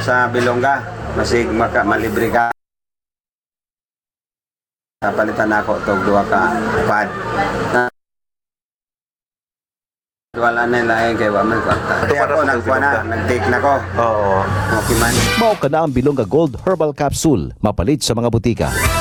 Sa Bilongga, masig malibre ka. Napalitan ako itong duha ka pad. Wala na laing kay wa man kwarta. Kaya ako nagkuha na, nag-take na ko. Oo. Okay man. Mao ka na ang Bilongga Gold Herbal Capsule, mapalit sa mga butika.